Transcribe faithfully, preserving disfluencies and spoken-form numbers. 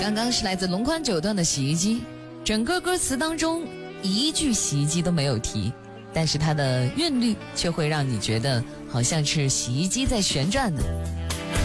刚刚是来自龙宽九段的洗衣机，整个歌词当中一句洗衣机都没有提，但是它的韵律却会让你觉得好像是洗衣机在旋转呢。